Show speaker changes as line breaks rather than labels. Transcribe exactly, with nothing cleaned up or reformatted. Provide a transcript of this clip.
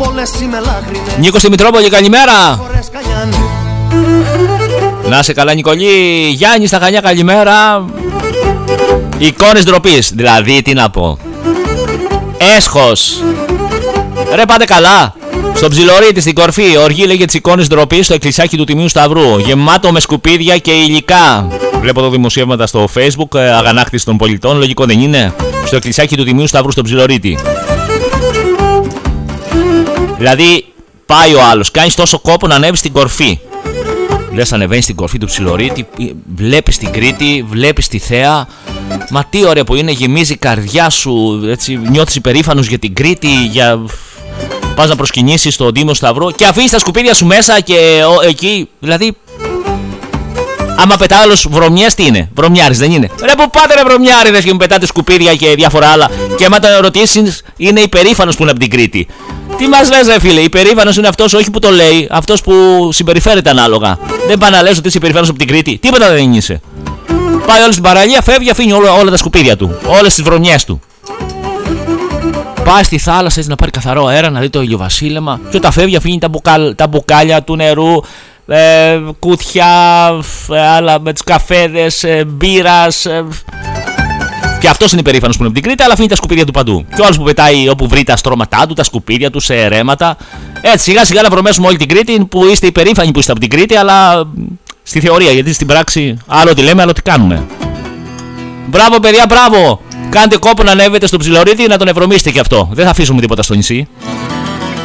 Νίκο στη Μητρόπολη, καλημέρα. Να σε καλά Νικολή. Γιάννη στα Χανιά, καλημέρα. Εικόνες ντροπής, δηλαδή τι να πω. Έσχος. Ρε πάτε καλά. Στο Ψιλορίτη στην κορφή, οργή λέγε τις εικόνες ντροπής στο εκκλησιάκι του Τιμίου Σταυρού. Γεμάτο με σκουπίδια και υλικά. Βλέπω εδώ δημοσιεύματα στο Facebook, αγανάκτηση των πολιτών, λογικό δεν είναι. Στο εκκλησιάκι του Τιμίου Σταυρού στο Ψιλορίτη. Δηλαδή πάει ο άλλος, κάνεις τόσο κόπο να ανέβεις στην κορφή. Λες ανεβαίνεις στην κορφή του Ψιλορίτη, βλέπεις την Κρήτη, βλέπεις τη θέα. Μα τι ωραία που είναι, γεμίζει η καρδιά σου, έτσι, νιώθεις υπερήφανος για την Κρήτη, για... Πας να προσκυνήσεις στον Τίμιο Σταυρό και αφήνεις τα σκουπίδια σου μέσα και ο, εκεί, δηλαδή... Άμα πετά άλλος βρωμιές, τι είναι, βρωμιάρης δεν είναι. Ρε που πάτε ρε βρωμιάριδες και μου πετάτε σκουπίδια και διάφορα άλλα. Και άμα τον ρωτήσεις, είναι υπερήφανος που είναι από την Κρήτη. Τι μας λες ρε φίλε, υπερήφανος είναι αυτός, όχι που το λέει, αυτός που συμπεριφέρεται ανάλογα. Δεν πάνε να λες ότι είσαι υπερήφανος από την Κρήτη, τίποτα δεν είσαι. Πάει όλη στην παραλία, φεύγει, αφήνει όλα, όλα τα σκουπίδια του, όλες τις βρωμιές του. Πάει στη θάλασσα έτσι να πάρει καθαρό αέρα, να δει το ηλιοβασίλεμα. Και όταν φεύγει, αφήνει τα, μπουκάλ, τα μπουκάλια του νερού, ε, κουτιά, ε, άλλα με τις καφέδες, ε, μπύρας. Ε, και αυτός είναι υπερήφανος που είναι από την Κρήτη, αλλά αφήνει τα σκουπίδια του παντού. Και ο άλλος που πετάει όπου βρει τα στρώματά του, τα σκουπίδια του σε αιρέματα. Έτσι, σιγά σιγά να βρωμέσουμε όλη την Κρήτη, που είστε υπερήφανοι που είστε από την Κρήτη, αλλά στη θεωρία, γιατί στην πράξη άλλο τι λέμε, άλλο τι κάνουμε. Μπράβο, παιδιά, μπράβο! Κάντε κόπο να ανέβετε στο Ψιλορίτη να τον ευρωμίσετε κι αυτό. Δεν θα αφήσουμε τίποτα στο νησί.